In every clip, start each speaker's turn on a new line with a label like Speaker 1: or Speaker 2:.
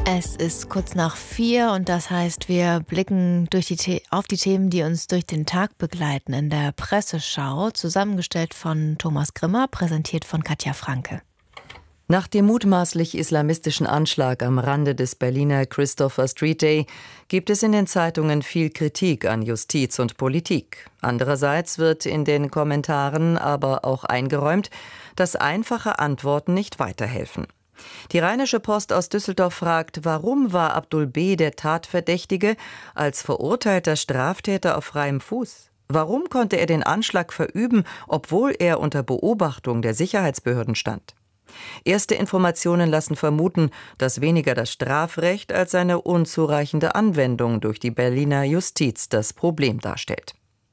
Speaker 1: Es ist kurz nach 4 und das heißt, wir blicken auf die Themen, die uns durch den Tag begleiten in der Presseschau, zusammengestellt von Thomas Grimmer, präsentiert von Katja Franke.
Speaker 2: Nach dem mutmaßlich islamistischen Anschlag am Rande des Berliner Christopher Street Day gibt es in den Zeitungen viel Kritik an Justiz und Politik. Andererseits wird in den Kommentaren aber auch eingeräumt, dass einfache Antworten nicht weiterhelfen. Die Rheinische Post aus Düsseldorf fragt, warum war Abdul B. der Tatverdächtige als verurteilter Straftäter auf freiem Fuß? Warum konnte er den Anschlag verüben, obwohl er unter Beobachtung der Sicherheitsbehörden stand? Erste Informationen lassen vermuten, dass weniger das Strafrecht als seine unzureichende Anwendung durch die Berliner Justiz das Problem darstellt.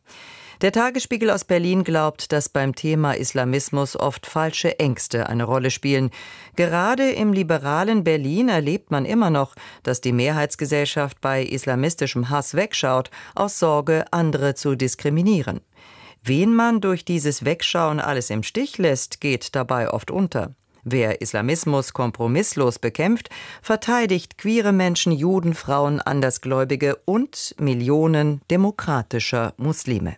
Speaker 2: Der Tagesspiegel aus Berlin glaubt, dass beim Thema Islamismus oft falsche Ängste eine Rolle spielen. Gerade im liberalen Berlin erlebt man immer noch, dass die Mehrheitsgesellschaft bei islamistischem Hass wegschaut, aus Sorge, andere zu diskriminieren. Wen man durch dieses Wegschauen alles im Stich lässt, geht dabei oft unter. Wer Islamismus kompromisslos bekämpft, verteidigt queere Menschen, Juden, Frauen, Andersgläubige und Millionen demokratischer Muslime.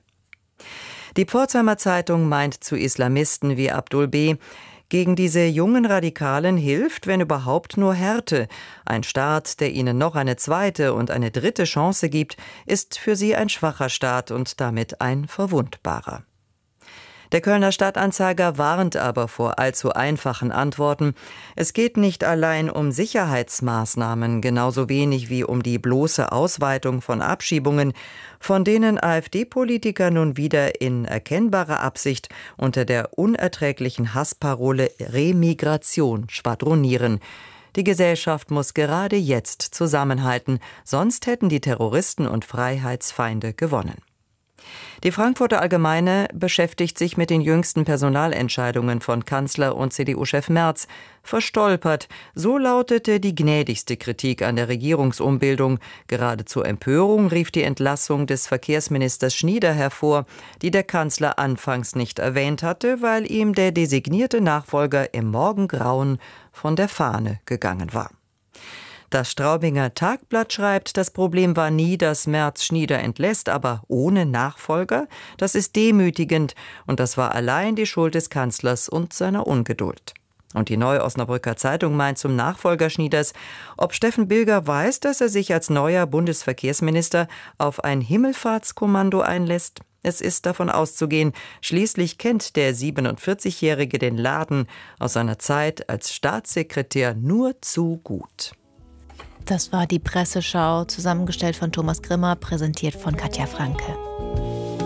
Speaker 2: Die Pforzheimer Zeitung meint zu Islamisten wie Abdul B., gegen diese jungen Radikalen hilft, wenn überhaupt, nur Härte. Ein Staat, der ihnen noch eine zweite und eine dritte Chance gibt, ist für sie ein schwacher Staat und damit ein verwundbarer. Der Kölner Stadtanzeiger warnt aber vor allzu einfachen Antworten. Es geht nicht allein um Sicherheitsmaßnahmen, genauso wenig wie um die bloße Ausweitung von Abschiebungen, von denen AfD-Politiker nun wieder in erkennbarer Absicht unter der unerträglichen Hassparole Remigration schwadronieren. Die Gesellschaft muss gerade jetzt zusammenhalten, sonst hätten die Terroristen und Freiheitsfeinde gewonnen. Die Frankfurter Allgemeine beschäftigt sich mit den jüngsten Personalentscheidungen von Kanzler und CDU-Chef Merz. Verstolpert, so lautete die gnädigste Kritik an der Regierungsumbildung. Gerade zur Empörung rief die Entlassung des Verkehrsministers Schnieder hervor, die der Kanzler anfangs nicht erwähnt hatte, weil ihm der designierte Nachfolger im Morgengrauen von der Fahne gegangen war. Das Straubinger Tagblatt schreibt, das Problem war nie, dass Merz Schnieder entlässt, aber ohne Nachfolger. Das ist demütigend und das war allein die Schuld des Kanzlers und seiner Ungeduld. Und die Neue Osnabrücker Zeitung meint zum Nachfolger Schnieders, ob Steffen Bilger weiß, dass er sich als neuer Bundesverkehrsminister auf ein Himmelfahrtskommando einlässt. Es ist davon auszugehen, schließlich kennt der 47-Jährige den Laden aus seiner Zeit als Staatssekretär nur zu gut.
Speaker 1: Das war die Presseschau, zusammengestellt von Thomas Grimmer, präsentiert von Katja Franke.